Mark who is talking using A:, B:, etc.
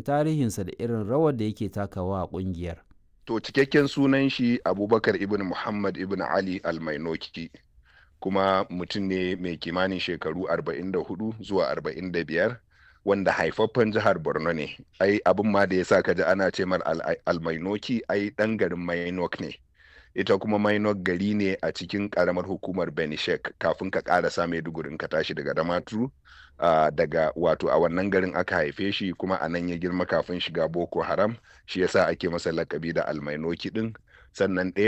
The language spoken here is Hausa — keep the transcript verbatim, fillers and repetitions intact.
A: san tarihinsa da irin rawar da yake takawa a ƙungiyar.
B: To cikakken sunan shi Abubakar ibn Muhammad ibn Ali Almainoki, kuma mutum ne mai kimanin shekaru arba'in da hudu zuwa arba'in da biyar, wanda haifaffen jihar Borno ne. Ai abin ma da ya sa ka ji ana ce mar Almainoki ai ɗan garin Mainok ne. Ita kuma Mainok gari ne a cikin ƙaramar hukumar Benishek kafin ka ƙarasa Maidugurin ka tashi daga Damaturu. Uh, daga wato a wannan garin aka haife shi, kuma a nan ya girma kafin shiga Boko Haram, shi yasa ake masa lakabi da Almainoki din. Sannan ɗaya